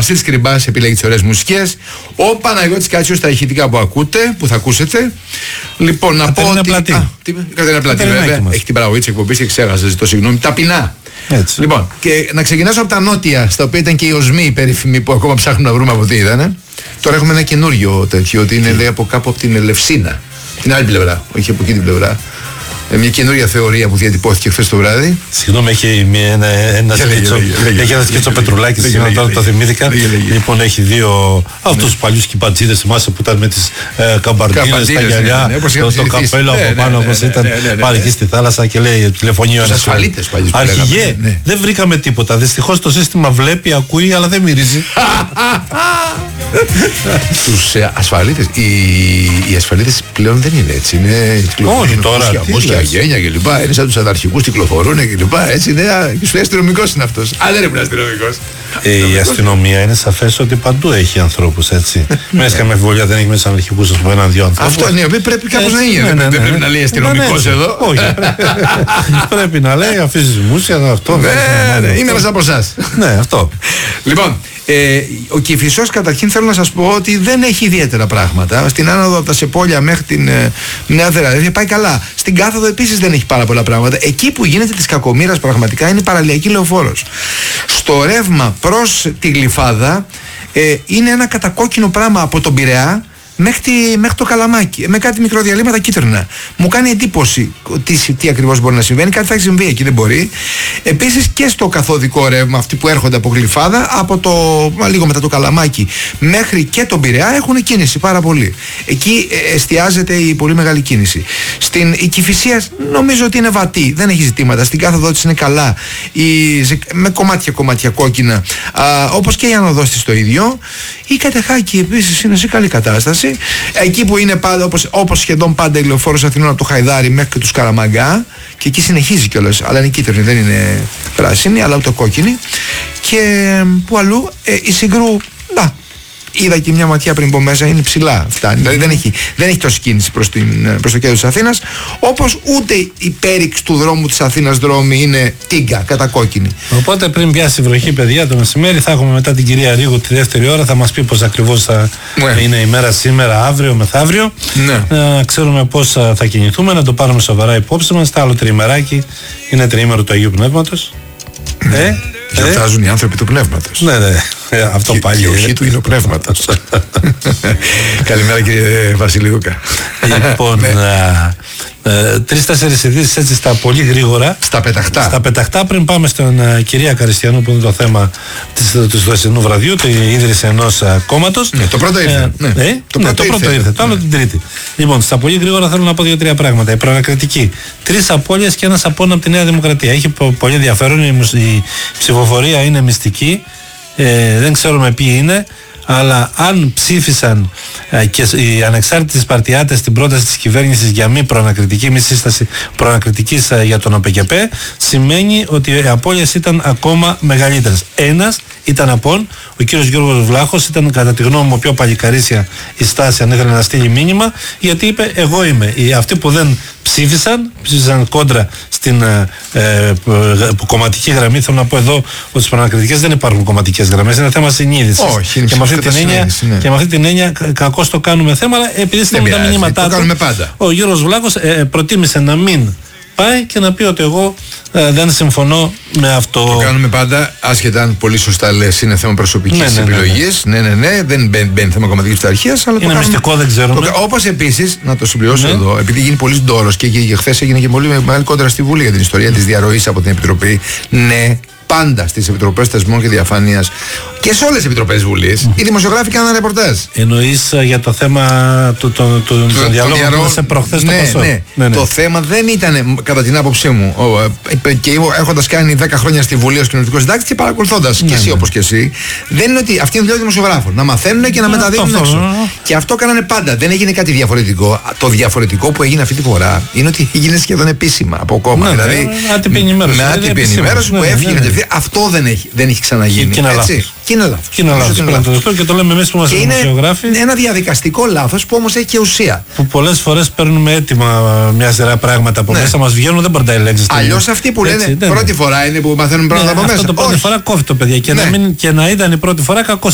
Βασίλης Κρυμπάς επιλέγει τις ωραίες μουσικές. Ο Παναγιώτης Κάτσιος στα ηχητικά που ακούτε, που θα ακούσετε. Λοιπόν, να πω ότι. Κατερίνα Πλατή, βέβαια. Έχει την παραγωγή της εκπομπής και ξέχασα, ζητώ συγγνώμη. Ταπεινά. Έτσι. Λοιπόν, και να ξεκινάσω από τα νότια, στα οποία ήταν και οι οσμοί οι περίφημοι που ακόμα ψάχνουμε να βρούμε από τι ήταν. Τώρα έχουμε ένα καινούριο τέτοιο, ότι είναι λέει, από κάπου από την Ελευσίνα. Την άλλη πλευρά, όχι από εκεί την πλευρά. Μια καινούργια θεωρία που διατυπώθηκε χθες το βράδυ. Συγγνώμη, έχει ένα σκέτσο Πετρουλάκη, τώρα το θυμήθηκα. Λοιπόν, έχει δύο αυτούς τους παλιούς κυπατζίδες, θυμάσαι που ήταν με τις καμπαρδίνες, τα γυαλιά, το καπέλο από πάνω όπως ήταν πάλι εκεί στη θάλασσα και λέει τηλεφωνεί ο ένας. Ασφαλίτες παλιούς. Αρχηγέ, δεν βρήκαμε τίποτα. Δυστυχώς το σύστημα βλέπει, ακούει, αλλά δεν μυρίζει. Τους ασφαλίτες. Οι ασφαλίτες πλέον δεν είναι έτσι. Είναι όχι τώρα. Γένια και λοιπά, είναι σαν τους αναρχικούς, κυκλοφορούν και λοιπά. Έτσι είναι. Και σου λέει αστυνομικός είναι αυτός. Α, δεν είναι αστυνομικός. Η αστυνομία είναι σαφές ότι παντού έχει ανθρώπους έτσι. Μέσα καμία αμφιβολία δεν έχει μέσα αναρχικούς, ας πούμε, έναν-δυο ανθρώπους. Αυτό ναι, πρέπει κάπως να είναι. Δεν πρέπει να λέει αστυνομικός εδώ. Όχι. Πρέπει να λέει, αφήσεις μουσια, αυτό. Ναι, είμαι ένας από εσάς. Ναι, αυτό. Λοιπόν, ο Κηφισός καταρχήν θέλω να σας πω ότι δεν έχει ιδιαίτερα πράγματα. Στην άνοδο από τα Σεπόλια μέχρι την Νέα Φιλαδέλφια πάει καλά. Στην κάθοδο επίσης δεν έχει πάρα πολλά πράγματα. Εκεί που γίνεται της κακομοίρας πραγματικά είναι η παραλιακή λεωφόρος. Στο ρεύμα προς τη Γλυφάδα είναι ένα κατακόκκινο πράγμα από τον Πειραιά μέχρι το Καλαμάκι, με κάτι μικροδιαλύματα κίτρινα. Μου κάνει εντύπωση τι ακριβώς μπορεί να συμβαίνει. Κάτι θα έχει συμβεί εκεί, δεν μπορεί. Επίσης και στο καθοδικό ρεύμα, αυτοί που έρχονται από Γλυφάδα, λίγο μετά το Καλαμάκι μέχρι και τον Πειραιά έχουν κίνηση πάρα πολύ. Εκεί εστιάζεται η πολύ μεγάλη κίνηση. Η Κηφισία νομίζω ότι είναι βατή, δεν έχει ζητήματα. Στην κάθοδό της είναι καλά, με κομμάτια κόκκινα, όπως και η ανοδός της το ίδιο. Η Κατεχάκη επίσης είναι σε καλή κατάσταση. Εκεί που είναι πάντα, όπως σχεδόν πάντα η λεωφόρος Αθηνών από το Χαϊδάρι μέχρι και τους Καραμαγκά, και εκεί συνεχίζει κιόλας, αλλά είναι κίτρινη, δεν είναι πράσινη, αλλά ούτε κόκκινη. Και που αλλού η Συγκρού, είδα και μια ματιά πριν πω μέσα, είναι ψηλά, φτάνει. Δηλαδή δεν έχει τόση κίνηση προς το κέντρο της Αθήνας, όπως ούτε η πέριξ του δρόμου της Αθήνας δρόμοι είναι τίγκα, κατακόκκινη. Οπότε πριν πιάσει η βροχή, παιδιά, το μεσημέρι θα έχουμε μετά την κυρία Ρίγου τη δεύτερη ώρα, θα μας πει πώς ακριβώς θα είναι η μέρα σήμερα, αύριο, μεθαύριο. Να ξέρουμε πώς θα κινηθούμε, να το πάρουμε σοβαρά υπόψη μας. Τα άλλο τριημεράκι είναι τριήμερο του Αγίου Πνεύματος. Γιορτάζουν οι άνθρωποι του πνεύματος. Ναι, αυτό πάλι. Η οχή του είναι ο πνεύματος. Καλημέρα κύριε Βασιλιούκα. Λοιπόν, 3-4 ειδήσεις έτσι στα πολύ γρήγορα. Στα πεταχτά. Πριν πάμε στην κυρία Καριστιανού, που είναι το θέμα του χθεσινού βραδιού, τη ίδρυση ενός κόμματος. Το πρώτο ήρθε. Το πρώτο ήρθε. Το άλλο την Τρίτη. Λοιπόν, στα πολύ γρήγορα θέλω να πω 2-3 πράγματα. Η προανακριτική. 3 απώλειες και ένας απόν από τη Νέα Δημοκρατία. Έχει πολύ ενδιαφέρον. Η ψηφοφορία είναι μυστική. Δεν ξέρουμε ποιοι είναι. Αλλά αν ψήφισαν και οι ανεξάρτητοι Σπαρτιάτες την πρόταση της κυβέρνησης για μη προανακριτική, μη σύσταση προανακριτικής για τον ΟΠΚΠ, σημαίνει ότι οι απώλειες ήταν ακόμα μεγαλύτερες. Ένας ήταν απόν, ο κύριος Γιώργος Βλάχος, ήταν κατά τη γνώμη μου πιο παλικαρίσια η στάση αν ήθελε να στείλει μήνυμα, γιατί είπε εγώ είμαι. Αυτοί που δεν ψήφισαν κόντρα στην κομματική γραμμή. Θέλω να πω εδώ ότι στις προανακριτικές δεν υπάρχουν κομματικές γραμμές, είναι θέμα συνείδησης. Και με αυτή την έννοια κακώς το κάνουμε θέμα, αλλά επειδή στέλνουμε τα μηνύματά του, ο Γιώργος Βλάχος προτίμησε να μην πάει και να πει ότι εγώ δεν συμφωνώ με αυτό. Το κάνουμε πάντα, άσχετα αν πολύ σωστά λες, είναι θέμα προσωπικής επιλογής. Ναι, δεν μπαίνει θέμα κομματικής πειθαρχίας, αλλά είναι μυστικό, δεν ξέρουμε. Όπως επίσης, να το συμπληρώσω εδώ, επειδή γίνει πολύ ντόρος και χθες έγινε και πολύ μεγάλη κόντρα στη Βουλή για την ιστορία της διαρροής από την Επιτροπή. Ναι. Πάντα στις Επιτροπές Θεσμών και Διαφάνειας και σε όλες τις Επιτροπές Βουλής οι δημοσιογράφοι κάναν ρεπορτάζ. Εννοείς για το θέμα του διαλόγου που είμαστε προχθές στο Πασό. Ναι. Το θέμα δεν ήταν, κατά την άποψή μου, και έχοντας κάνει 10 χρόνια στη Βουλή ως κοινωνικός συντάκτης και παρακολουθώντας και εσύ όπως και εσύ, δεν είναι ότι αυτή είναι η δουλειά των δημοσιογράφων. Να μαθαίνουν και να μεταδίδουν έξω. Και αυτό κάνανε πάντα. Δεν έγινε κάτι διαφορετικό. Το διαφορετικό που έγινε αυτή τη φορά είναι ότι έγινε σχεδόν επίσημα από κόμμα. Δηλαδή άτυπη ενημέρωση που έφυγε. Αυτό δεν έχει ξαναγίνει. Και είναι λάθος. Και το λέμε εμείς που είμαστε δημοσιογράφοι. Είναι ένα διαδικαστικό λάθος που όμως έχει και ουσία. Που πολλές φορές παίρνουμε έτοιμα μια σειρά πράγματα από μέσα μας βγαίνουν, δεν μπορεί να τα ελέγξεις. Αλλιώς αυτοί που λένε πρώτη φορά είναι που μαθαίνουν πράγματα από μέσα. Αυτό το πρώτη φορά κόβει το παιδιά. Και να ήταν η πρώτη φορά, κακώς